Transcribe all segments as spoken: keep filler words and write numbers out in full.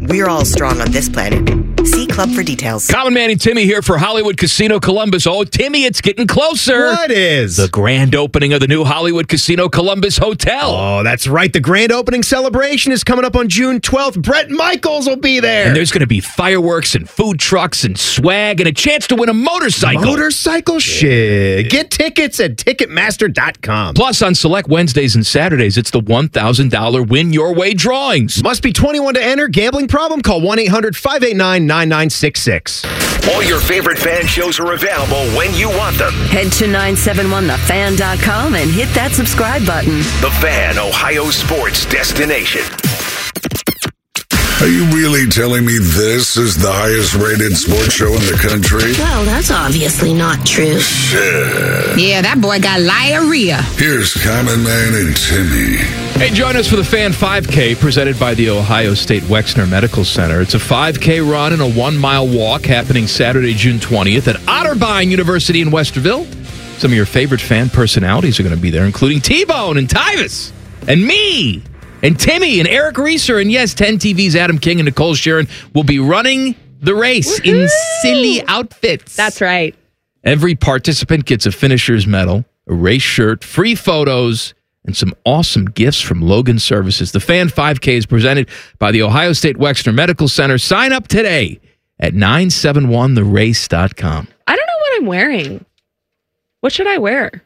We're all strong on this planet. See Club for details. Common Man and Timmy here for Hollywood Casino Columbus. Oh, Timmy, it's getting closer. What is? The grand opening of the new Hollywood Casino Columbus Hotel. Oh, that's right. The grand opening celebration is coming up on June twelfth. Bret Michaels will be there. And there's going to be fireworks and food trucks and swag and a chance to win a motorcycle. Motorcycle shit. Get tickets at Ticketmaster dot com. Plus, on select Wednesdays and Saturdays, it's the one thousand dollars Win Your Way drawings. Must be twenty-one to enter. Gambling problem? Call one eight hundred five eight nine nine nine six six. All your favorite fan shows are available when you want them. Head to nine seven one the fan dot com and hit that subscribe button. The Fan, Ohio sports destination. Are you really telling me this is the highest rated sports show in the country? Well, that's obviously not true. Shit. Yeah, that boy got diarrhea. Here's Common Man and Timmy. Hey, join us for the Fan five K presented by the Ohio State Wexner Medical Center. It's a five K run and a one-mile walk happening Saturday, June twentieth at Otterbein University in Westerville. Some of your favorite fan personalities are going to be there, including T-Bone and Tyvis and me and Timmy and Eric Reeser. And yes, ten T V's Adam King and Nicole Sharon will be running the race Woo-hoo! in silly outfits. That's right. Every participant gets a finisher's medal, a race shirt, free photos, and some awesome gifts from Logan Services. The Fan five K is presented by the Ohio State Wexner Medical Center. Sign up today at nine seven one the race dot com. I don't know what I'm wearing. What should I wear?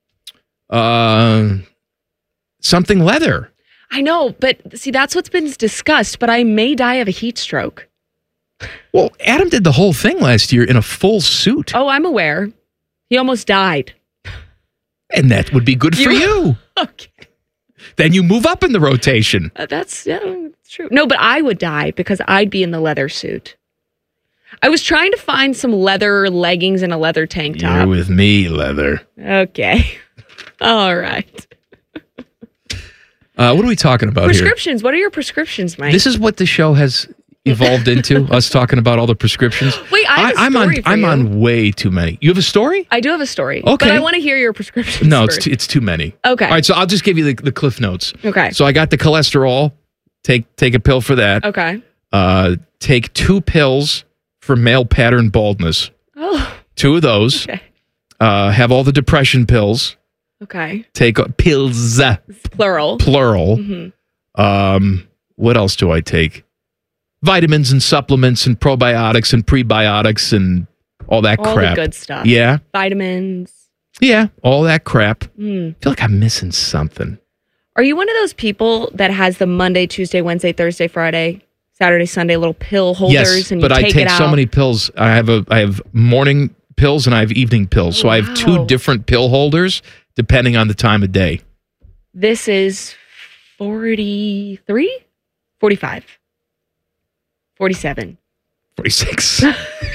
Uh, something leather. I know, but see, that's what's been discussed, but I may die of a heat stroke. Well, Adam did the whole thing last year in a full suit. Oh, I'm aware. He almost died. And that would be good for you. Okay. Then you move up in the rotation. Uh, that's, yeah, that's true. No, but I would die because I'd be in the leather suit. I was trying to find some leather leggings and a leather tank top. You're with me, leather. Okay. All right. Uh, what are we talking about prescriptions. here? What are your prescriptions, Mike? This is what the show has evolved into, us talking about all the prescriptions. Wait, I have a I'm story on, for I'm you. on way too many. You have a story? I do have a story. Okay. But I want to hear your prescriptions No, it's first. too, it's too many. Okay. All right, so I'll just give you the, the cliff notes. Okay. So I got the cholesterol. Take take a pill for that. Okay. Uh, take two pills for male pattern baldness. Oh. Two of those. Okay. Uh, have all the depression pills. Okay. Take uh, pills. It's plural. Plural. Mm-hmm. Um, what else do I take? Vitamins and supplements and probiotics and prebiotics and all that all crap. the good stuff. Yeah. Vitamins. Yeah, all that crap. Mm. I feel like I'm missing something. Are you one of those people that has the Monday, Tuesday, Wednesday, Thursday, Friday, Saturday, Sunday little pill holders Yes, and you but take I take it out? so many pills. I have a I have morning pills and I have evening pills. Oh, so I have two wow. different pill holders depending on the time of day. This is forty-three? forty-five. forty-seven. forty-six.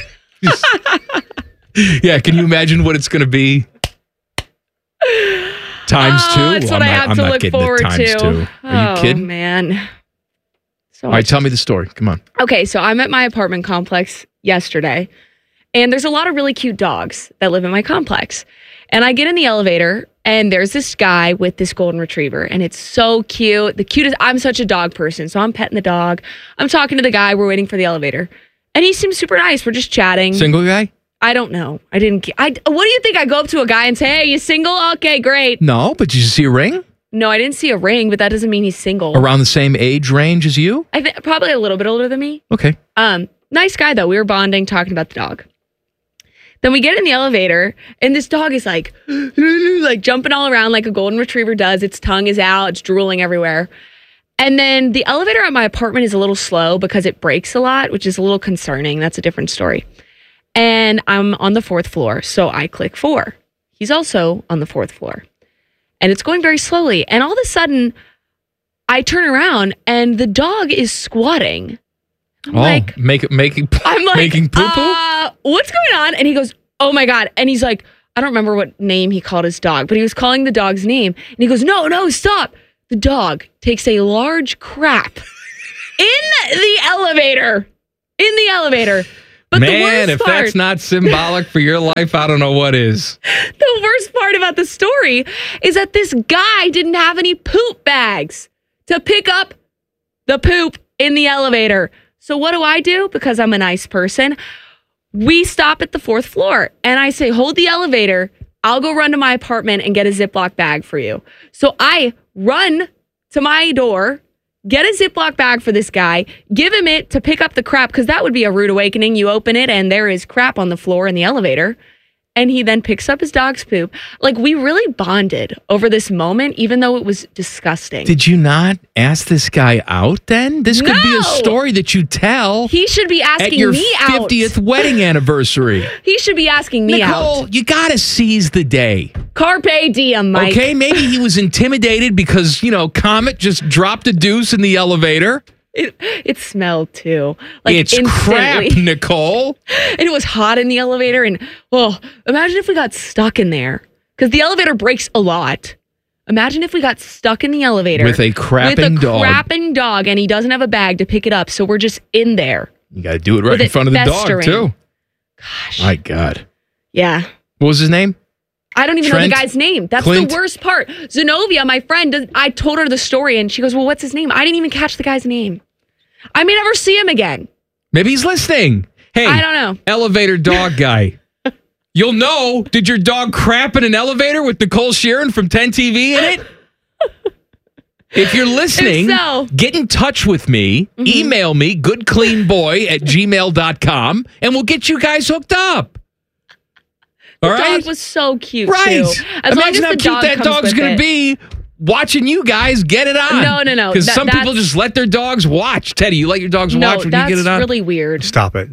Yeah, can you imagine what it's going to be? Times two? Oh, that's Well, what I'm I not, have I'm to not look kidding. forward Times to. two. Are oh, you kidding? man. So All right, much- tell me the story. Come on. Okay, so I'm at my apartment complex yesterday, and there's a lot of really cute dogs that live in my complex. And I get in the elevator, and there's this guy with this golden retriever, and it's so cute. The cutest. I'm such a dog person, so I'm petting the dog. I'm talking to the guy. We're waiting for the elevator, and he seems super nice. We're just chatting. Single guy? I don't know. I didn't. ge- I. What do you think? I go up to a guy and say, "Hey, you single? Okay, great." No, but did you see a ring? No, I didn't see a ring, but that doesn't mean he's single. Around the same age range as you? I think probably a little bit older than me. Okay. Um, nice guy though. We were bonding, talking about the dog. Then we get in the elevator, and this dog is like, like jumping all around like a golden retriever does. Its tongue is out. It's drooling everywhere. And then the elevator at my apartment is a little slow because it breaks a lot, which is a little concerning. That's a different story. And I'm on the fourth floor, so I click four. He's also on the fourth floor. And it's going very slowly. And all of a sudden, I turn around, and the dog is squatting. I'm oh, like, make, making, I'm like, making poo-poo? Uh, what's going on? And he goes, oh my God. And he's like, I don't remember what name he called his dog, but he was calling the dog's name. And he goes, no, no, stop. The dog takes a large crap in the elevator. In the elevator. But the Man, worst if part, that's not symbolic for your life, I don't know what is. the worst part about the story is that this guy didn't have any poop bags to pick up the poop in the elevator. So what do I do? Because I'm a nice person. We stop at the fourth floor and I say, hold the elevator. I'll go run to my apartment and get a Ziploc bag for you. So I run to my door, get a Ziploc bag for this guy, give him it to pick up the crap, because that would be a rude awakening. You open it and there is crap on the floor in the elevator. And he then picks up his dog's poop. Like, we really bonded over this moment, even though it was disgusting. Did you not ask this guy out then? This could No! be a story that you tell He should be asking at your me out. fiftieth wedding anniversary. He should be asking me Nicole, out. you got to seize the day. Carpe diem, Mike. Okay, maybe he was intimidated because, you know, Comet just dropped a deuce in the elevator. It, it smelled too. Like It's instantly. crap, Nicole. And it was hot in the elevator. And, well, imagine if we got stuck in there. Because the elevator breaks a lot. Imagine if we got stuck in the elevator. With a crapping with a dog. crapping dog. And he doesn't have a bag to pick it up. So we're just in there. You got to do it right With in it front of the dog, festering. too. Gosh. My God. Yeah. What was his name? I don't even Trent? know the guy's name. That's Clint? the worst part. Zenobia, my friend, does, I told her the story. And she goes, well, what's his name? I didn't even catch the guy's name. I may never see him again. Maybe he's listening. Hey, I don't know. Elevator dog guy. You'll know. Did your dog crap in an elevator with Nicole Sheeran from ten T V in it? If you're listening, If so. get in touch with me. Mm-hmm. Email me, goodcleanboy at gmail dot com, and we'll get you guys hooked up. All The right? dog was so cute, right. too. As long Imagine as how the cute dog that comes dog's with going it. to be watching you guys get it on. No, no, no. Because That- some people that's- just let their dogs watch. Teddy, you let your dogs No, watch when that's you get it on? really weird. Stop it.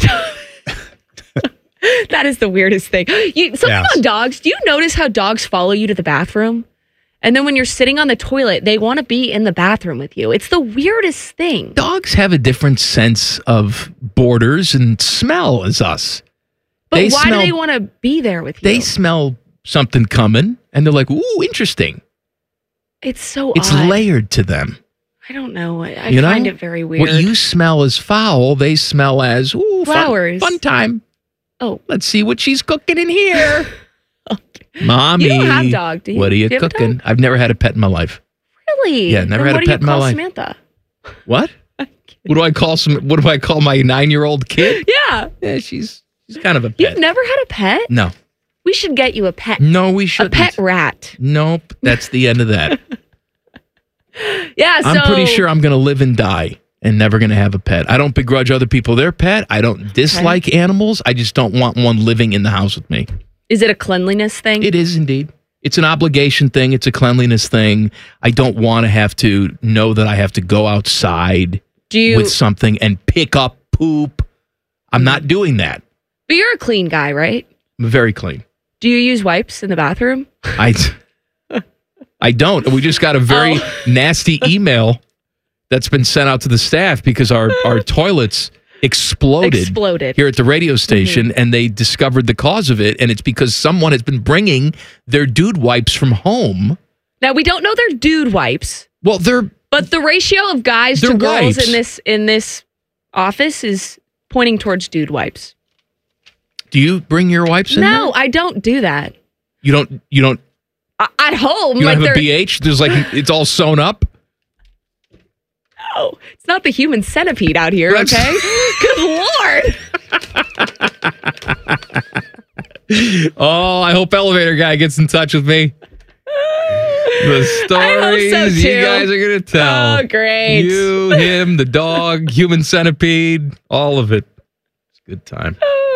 That is the weirdest thing. You, something Yes. on dogs. Do you notice how dogs follow you to the bathroom? And then when you're sitting on the toilet, they want to be in the bathroom with you. It's the weirdest thing. Dogs have a different sense of borders and smell as us. But They why smell- do they want to be there with you? They smell something coming, and they're like, ooh, interesting. it's so It's odd. layered to them. I don't know. I, I You know? find it very weird. What you smell as foul, they smell as, ooh, fun- Flowers. Fun, time. oh, Let's see what she's cooking in here. Mommy. You don't have a dog, do you? What are you, Do you have a cooking? dog? I've never had a pet in my life. really? Yeah, never Then had a what do pet you in my call life. Samantha? What? What do I call some? What do I call my nine-year-old kid? Yeah. Yeah, she's she's kind of a pet. You've never had a pet? No, We should get you a pet. no, we A shouldn't. pet rat. Nope, that's the end of that. Yeah, so I'm pretty sure I'm going to live and die and never going to have a pet. I don't begrudge other people their pet. I don't dislike animals. I just don't want one living in the house with me. Is it a cleanliness thing? It is indeed. It's an obligation thing. It's a cleanliness thing. I don't want to have to know that I have to go outside Do you? with something and pick up poop. I'm not doing that. But you're a clean guy, right? I'm very clean. Do you use wipes in the bathroom? I, I don't. We just got a very Oh. nasty email that's been sent out to the staff because our, our toilets exploded, Exploded. here at the radio station, mm-hmm. and they discovered the cause of it, and it's because someone has been bringing their dude wipes from home. Now we don't know they're dude wipes, Well, they're but the ratio of guys They're to girls wipes. in this in this office is pointing towards dude wipes. Do you bring your wipes in? No, there? I don't do that. You don't. You don't. I, at home, You don't like have a they're B H. There's like it's all sewn up. no, it's not the human centipede out here. That's- Okay, good lord. Oh, I hope elevator guy gets in touch with me. The stories so, you too. guys are gonna tell. Oh, great. You, him, the dog, human centipede, all of it. It's a good time.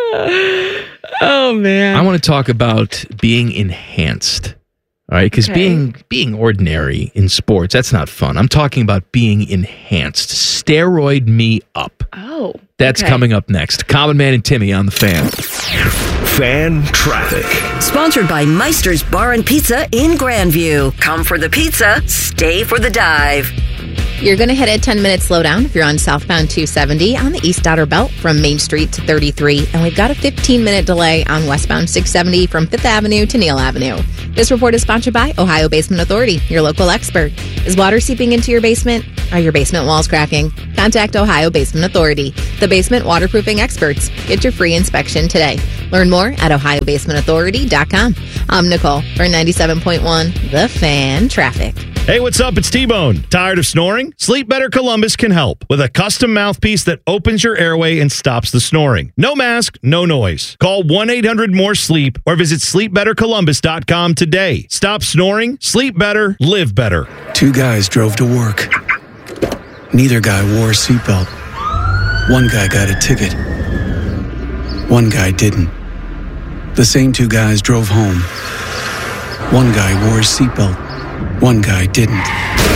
Oh man. I want to talk about being enhanced. All right, because Okay. being being ordinary in sports, that's not fun. I'm talking about being enhanced. Steroid me up. Oh, That's okay. coming up next. Common Man and Timmy on the Fan. Fan traffic. Sponsored by Meister's Bar and Pizza in Grandview. Come for the pizza, stay for the dive. You're going to hit a ten-minute slowdown if you're on southbound two seventy on the East Outer Belt from Main Street to thirty-three. And we've got a fifteen-minute delay on westbound six seventy from Fifth Avenue to Neal Avenue. This report is sponsored by Ohio Basement Authority, your local expert. Is water seeping into your basement? Are your basement walls cracking? Contact Ohio Basement Authority, the basement waterproofing experts. Get your free inspection today. Learn more at ohio basement authority dot com. I'm Nicole for ninety-seven point one The Fan Traffic. Hey, what's up? It's T-Bone. Tired of snoring? Sleep Better Columbus can help with a custom mouthpiece that opens your airway and stops the snoring. No mask, no noise. Call one eight hundred more sleep or visit sleep better columbus dot com today. Stop snoring, sleep better, live better. Two guys drove to work. Neither guy wore a seatbelt. One guy got a ticket. One guy didn't. The same two guys drove home. One guy wore his seatbelt. One guy didn't.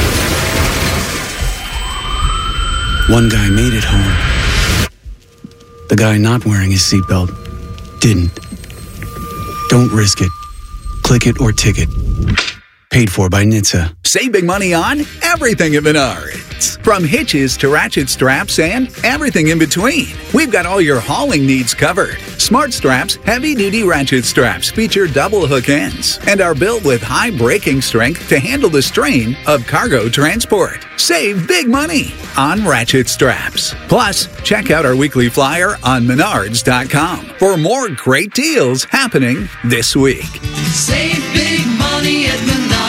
One guy made it home. The guy not wearing his seatbelt didn't. Don't risk it. Click it or ticket. Paid for by N H T S A. Save big money on everything at Menards. From hitches to ratchet straps and everything in between. We've got all your hauling needs covered. Smart Straps heavy-duty ratchet straps feature double hook ends and are built with high braking strength to handle the strain of cargo transport. Save big money on ratchet straps. Plus, check out our weekly flyer on menards dot com for more great deals happening this week. Save big money at Menards.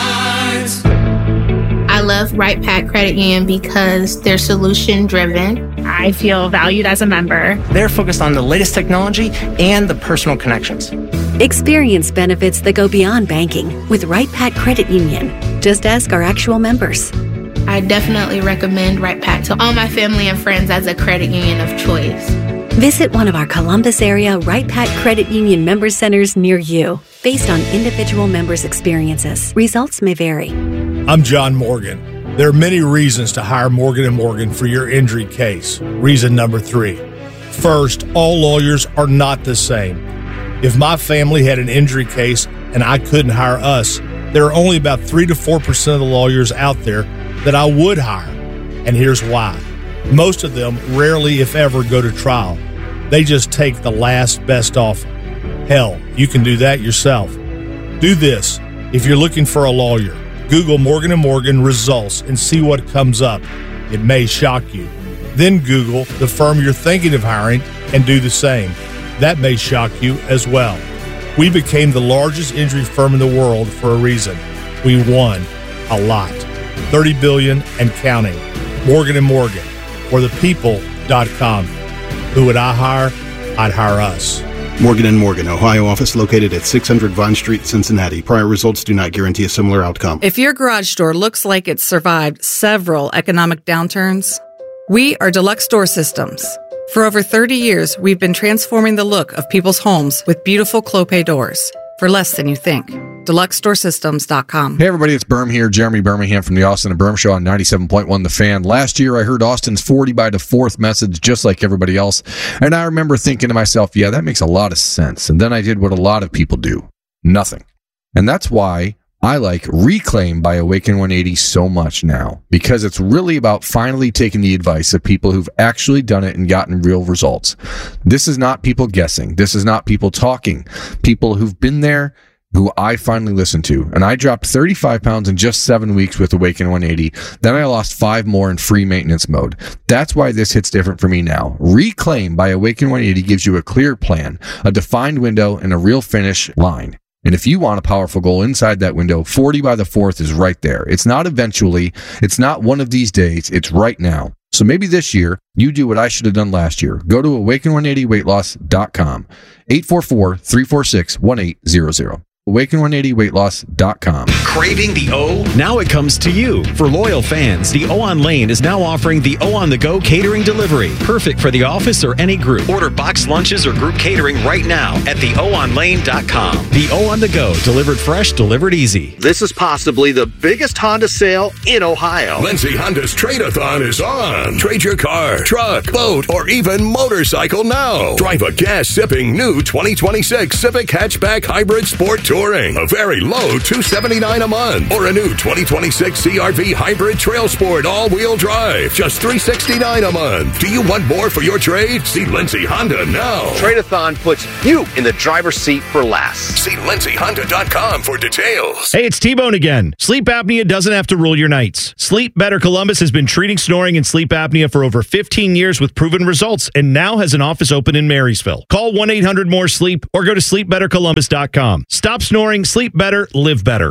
I love Right Pack Credit Union because they're solution driven. I feel valued as a member. They're focused on the latest technology and the personal connections. Experience benefits that go beyond banking with Right Pack Credit Union. Just ask our actual members. I definitely recommend Right Pack to all my family and friends as a credit union of choice. Visit one of our Columbus area Right Pack Credit Union member centers near you. Based on individual members' experiences, results may vary. I'm John Morgan. There are many reasons to hire Morgan and Morgan for your injury case. Reason number three. First, all lawyers are not the same. If my family had an injury case and I couldn't hire us, there are only about three to four percent of the lawyers out there that I would hire. And here's why. Most of them rarely, if ever, go to trial. They just take the last best offer. Hell, you can do that yourself. Do this. If you're looking for a lawyer, Google Morgan and Morgan results and see what comes up. It may shock you. Then Google the firm you're thinking of hiring and do the same. That may shock you as well. We became the largest injury firm in the world for a reason. We won a lot. thirty billion dollars and counting. Morgan and Morgan. For the people dot com. Who would I hire? I'd hire us. Morgan and Morgan, Ohio office located at six hundred Vine Street, Cincinnati. Prior results do not guarantee a similar outcome. If your garage door looks like it's survived several economic downturns, we are Deluxe Door Systems. For over thirty years, we've been transforming the look of people's homes with beautiful Clopay doors for less than you think. Deluxe Door Systems dot com. Hey everybody, it's Berm here. Jeremy Birmingham from the Austin and Berm Show on ninety-seven point one The Fan. Last year I heard Austin's forty by the fourth message just like everybody else, and I remember thinking to myself, yeah, that makes a lot of sense. And then I did what a lot of people do. Nothing. And that's why I like Reclaim by Awaken one eighty so much now, because it's really about finally taking the advice of people who've actually done it and gotten real results. This is not people guessing. This is not people talking. People who've been there, who I finally listened to. And I dropped thirty-five pounds in just seven weeks with Awaken one eighty. Then I lost five more in free maintenance mode. That's why this hits different for me now. Reclaim by Awaken one eighty gives you a clear plan, a defined window, and a real finish line. And if you want a powerful goal inside that window, forty by the fourth is right there. It's not eventually. It's not one of these days. It's right now. So maybe this year, you do what I should have done last year. Go to awaken one eighty weight loss dot com. eight four four, three four six, one eight zero zero. awaken one eighty weight loss dot com. Craving the O? Now it comes to you. For loyal fans, the O on Lane is now offering the O on the Go catering delivery. Perfect for the office or any group. Order box lunches or group catering right now at the o on lane dot com. The O on the Go, delivered fresh, delivered easy. This is possibly the biggest Honda sale in Ohio. Lindsay Honda's Trade-a-thon is on. Trade your car, truck, boat, or even motorcycle now. Drive a gas-sipping new twenty twenty-six Civic Hatchback Hybrid Sport Touring. A very low two hundred seventy-nine dollars a month. Or a new twenty twenty-six C R V Hybrid Trail Sport all-wheel drive. Just three hundred sixty-nine dollars a month. Do you want more for your trade? See Lindsay Honda now. Trade-a-thon puts you in the driver's seat for less. See lindsay honda dot com for details. Hey, it's T-Bone again. Sleep apnea doesn't have to rule your nights. Sleep Better Columbus has been treating snoring and sleep apnea for over fifteen years with proven results and now has an office open in Marysville. Call one eight hundred more sleep or go to sleep better columbus dot com. Stop snoring, sleep better, live better.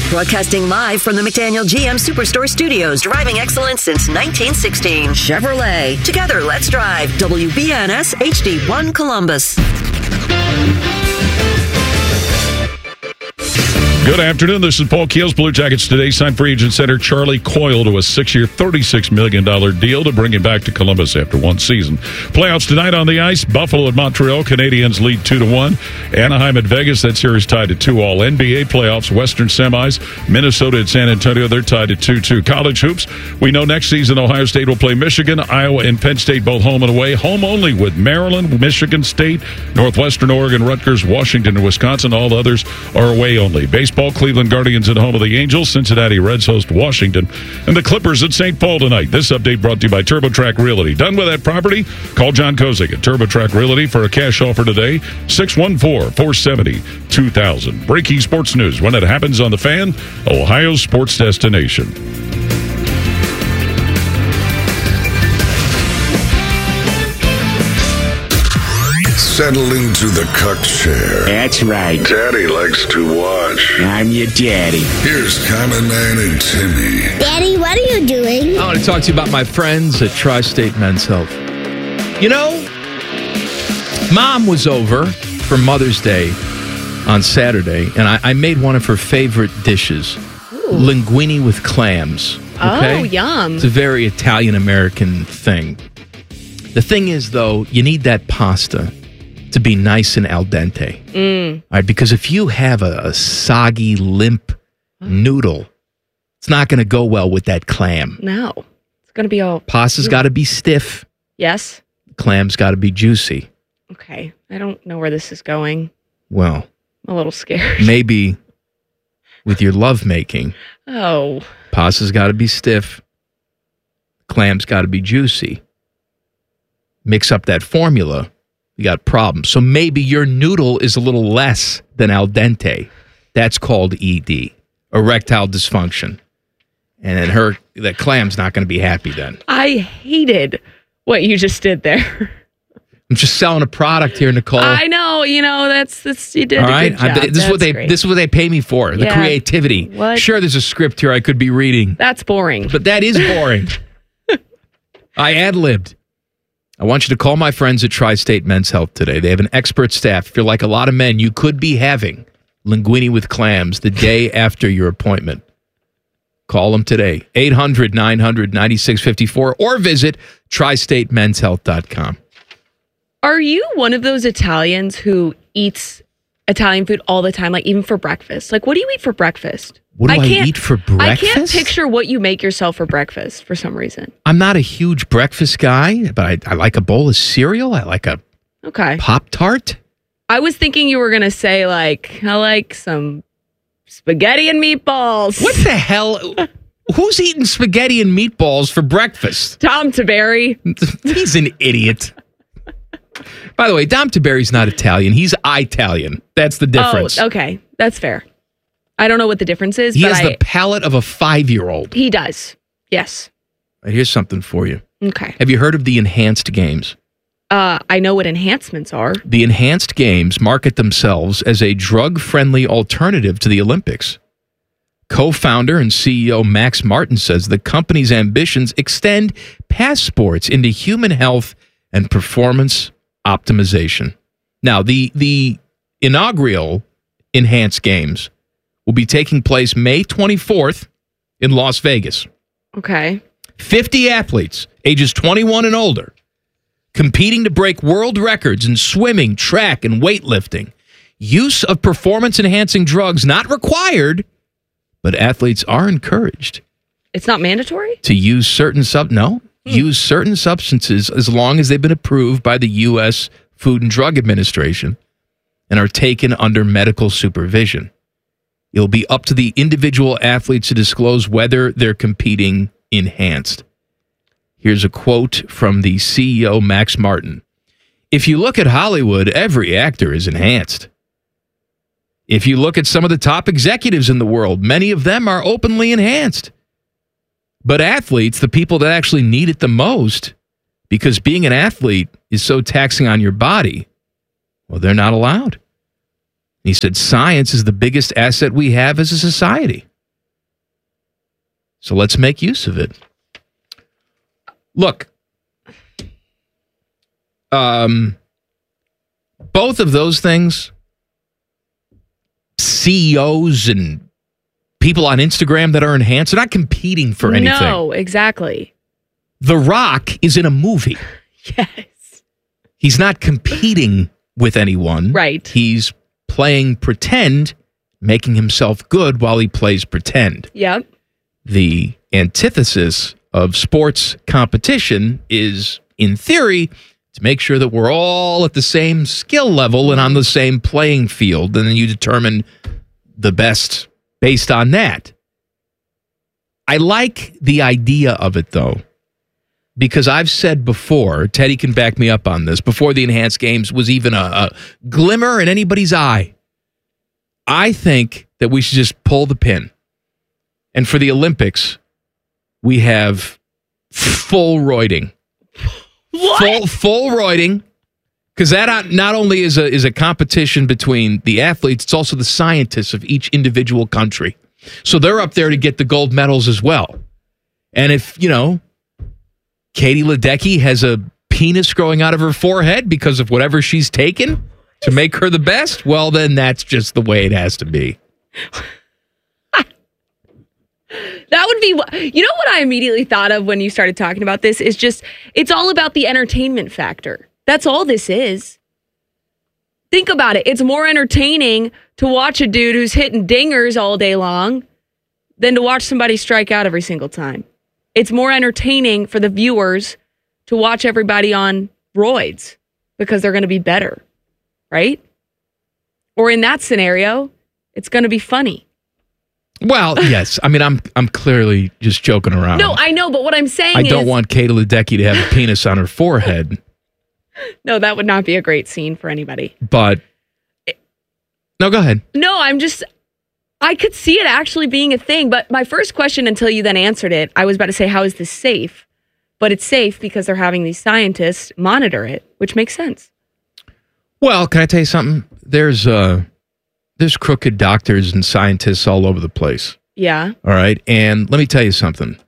Broadcasting live from the McDaniel G M Superstore Studios. Driving excellence since nineteen sixteen. Chevrolet. Together, let's drive. W B N S H D one Columbus. Good afternoon. This is Paul Keels. Blue Jackets today signed free agent center Charlie Coyle to a six-year, thirty-six million dollars deal to bring him back to Columbus after one season. Playoffs tonight on the ice. Buffalo at Montreal. Canadiens lead two to one. Anaheim at Vegas. That series tied to two all. N B A playoffs. Western semis. Minnesota at San Antonio. They're tied to two two. College hoops. We know next season Ohio State will play Michigan. Iowa and Penn State both home and away. Home only with Maryland, Michigan State, Northwestern Oregon, Rutgers, Washington, and Wisconsin. All others are away only. Baseball. Cleveland Guardians at home of the Angels. Cincinnati Reds host Washington. And the Clippers at Saint Paul tonight. This update brought to you by TurboTrack Realty. Done with that property? Call John Kozik at TurboTrack Realty for a cash offer today. six one four, four seven zero, two thousand. Breaking sports news when it happens on The Fan, Ohio's sports destination. Settle into the cuck chair. That's right. Daddy likes to watch. I'm your daddy. Here's Common Man and Timmy. Daddy, what are you doing? I want to talk to you about my friends at Tri-State Men's Health. You know, Mom was over for Mother's Day on Saturday, and I, I made one of her favorite dishes, Ooh. linguine with clams. Okay? Oh, yum. It's a very Italian-American thing. The thing is, though, you need that pasta to be nice and al dente. Mm. All right, because if you have a, a soggy, limp noodle, it's not going to go well with that clam. No. It's going to be all... Pasta's got to be stiff. Yes. Clam's got to be juicy. Okay. I don't know where this is going. Well... I'm a little scared. Maybe with your lovemaking. Oh. Pasta's got to be stiff. Clam's got to be juicy. Mix up that formula, you got problems. So maybe your noodle is a little less than al dente. That's called E D, erectile dysfunction. And then her, that clam's not going to be happy then. I hated what you just did there. I'm just selling a product here, Nicole. I know, you know, that's, that's you did All a right? good job. I, this that's is what they great. this is what they pay me for, the Yeah. creativity. What? Sure, there's a script here I could be reading. That's boring. But that is boring. I ad-libbed. I want you to call my friends at Tri-State Men's Health today. They have an expert staff. If you're like a lot of men, you could be having linguine with clams the day after your appointment. Call them today, eight hundred, nine hundred, ninety-six fifty-four, or visit tri state men's health dot com. Are you one of those Italians who eats Italian food all the time, like even for breakfast? Like, what do you eat for breakfast? What do I, can't- eat for I breakfast? can't picture what you make yourself for breakfast for some reason. I'm not a huge breakfast guy, but I, I like a bowl of cereal. I like a Okay. Pop-Tart. I was thinking you were going to say, like, I like some spaghetti and meatballs. What the hell? Who's eating spaghetti and meatballs for breakfast? Tom Taberry. He's an idiot. By the way, Dom Taberry's not Italian. He's Italian. That's the difference. Oh, okay. That's fair. I don't know what the difference is, He but has I, the palate of a five-year-old. he does. Yes. Right, here's something for you. Okay. Have you heard of the enhanced games? Uh, I know what enhancements are. The enhanced games market themselves as a drug-friendly alternative to the Olympics. Co-founder and C E O Max Martin says the company's ambitions extend past sports into human health and performance optimization. Now, the the inaugural enhanced games will be taking place May twenty-fourth in Las Vegas. Okay. fifty athletes, ages twenty-one and older, competing to break world records in swimming, track, and weightlifting. Use of performance-enhancing drugs not required, but athletes are encouraged It's not mandatory? to use certain sub no use certain substances as long as they've been approved by the U S Food and Drug Administration and are taken under medical supervision. It'll be up to the individual athletes to disclose whether they're competing enhanced. Here's a quote from the C E O, Max Martin. If you look at Hollywood, every actor is enhanced. If you look at some of the top executives in the world, many of them are openly enhanced. But athletes, the people that actually need it the most, because being an athlete is so taxing on your body, well, they're not allowed. He said, science is the biggest asset we have as a society. So let's make use of it. Look, um, both of those things, C E Os and people on Instagram that are enhanced, they're not competing for anything. No, exactly. The Rock is in a movie. Yes. He's not competing with anyone. Right. He's playing pretend, making himself good while he plays pretend. Yep. The antithesis of sports competition is, in theory, to make sure that we're all at the same skill level and on the same playing field, and then you determine the best based on that. I like the idea of it, though, because I've said before, Teddy can back me up on this, before the enhanced games was even a, a glimmer in anybody's eye, I think that we should just pull the pin. And for the Olympics, we have full roiding. What? Full, full roiding. Because that not only is a, is a competition between the athletes, it's also the scientists of each individual country. So they're up there to get the gold medals as well. And if, you know, Katie Ledecky has a penis growing out of her forehead because of whatever she's taken to make her the best, well, then that's just the way it has to be. That would be, you know what I immediately thought of when you started talking about this is just, it's all about the entertainment factor. That's all this is. Think about it. It's more entertaining to watch a dude who's hitting dingers all day long than to watch somebody strike out every single time. It's more entertaining for the viewers to watch everybody on roids because they're going to be better, right? Or in that scenario, it's going to be funny. Well, yes. I mean, I'm I'm clearly just joking around. No, I know, but what I'm saying I is... don't want Katie Ledecky to have a penis on her forehead. No, that would not be a great scene for anybody. But... No, go ahead. No, I'm just... I could see it actually being a thing, but my first question, until you then answered it, I was about to say, how is this safe? But it's safe because they're having these scientists monitor it, which makes sense. Well, can I tell you something? There's uh, there's crooked doctors and scientists all over the place. Yeah. All right? And let me tell you something.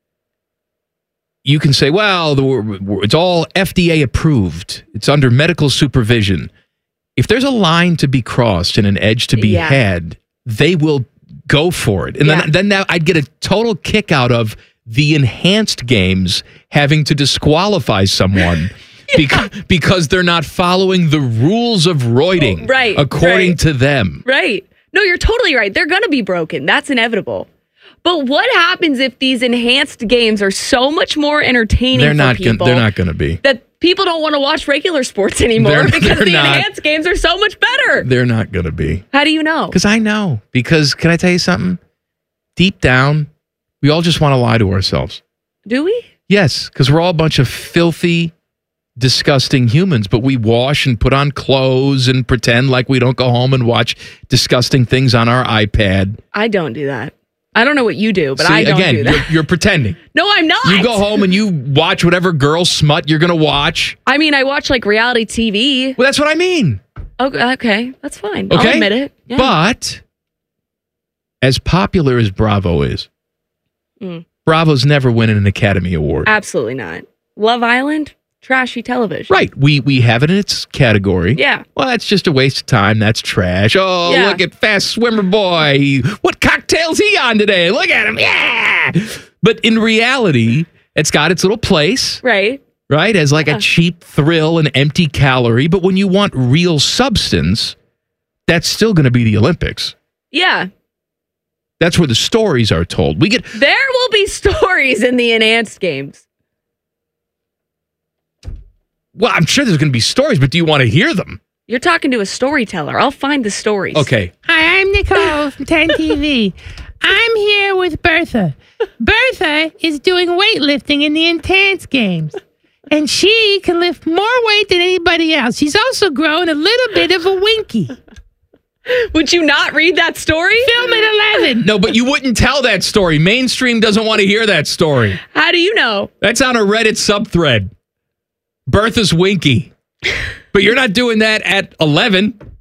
You can say, well, the, it's all F D A approved. It's under medical supervision. If there's a line to be crossed and an edge to be Yeah. had, they will go for it. And Yeah. then, then that, I'd get a total kick out of the enhanced games having to disqualify someone because, because they're not following the rules of roiding Oh, right, according right. to them. Right. No, you're totally right. They're going to be broken. That's inevitable. But what happens if these enhanced games are so much more entertaining They're for not people gonna, they're not going to be. that people don't want to watch regular sports anymore They're- because they're the not. enhanced games are so much better? They're not going to be. How do you know? Because I know. Because can I tell you something? Deep down, we all just want to lie to ourselves. Do we? Yes, because we're all a bunch of filthy, disgusting humans, but we wash and put on clothes and pretend like we don't go home and watch disgusting things on our iPad. I don't do that. I don't know what you do, but See, I don't again, do that. You're, you're pretending. No, I'm not. You go home and you watch whatever girl smut you're going to watch. I mean, I watch like reality T V. Well, that's what I mean. Okay, okay, that's fine. Okay? I'll admit it. Yeah. But as popular as Bravo is, Mm. Bravo's never winning an Academy Award. Absolutely not. Love Island, trashy television. Right. We we have it in its category. Yeah. Well, that's just a waste of time. That's trash. Oh, Yeah. look at Fast Swimmer Boy. What cocktail's he on today? Look at him. Yeah. But in reality, it's got its little place. Right. Right? As like Yeah. a cheap thrill and empty calorie. But when you want real substance, that's still going to be the Olympics. Yeah. That's where the stories are told. We get There will be stories in the enhanced games. Well, I'm sure there's going to be stories, but do you want to hear them? You're talking to a storyteller. I'll find the stories. Okay. Hi, I'm Nicole from ten T V. I'm here with Bertha. Bertha is doing weightlifting in the Enhanced Games, and she can lift more weight than anybody else. She's also grown a little bit of a winky. Would you not read that story? Film at eleven. No, but you wouldn't tell that story. Mainstream doesn't want to hear that story. How do you know? That's on a Reddit subthread. Bertha's winky. But you're not doing that at eleven.